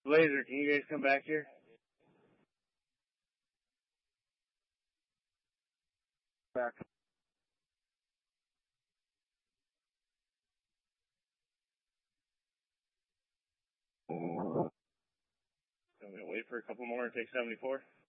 Blazer, can you guys come back here? Back. I'm going to wait for a couple more and take 74.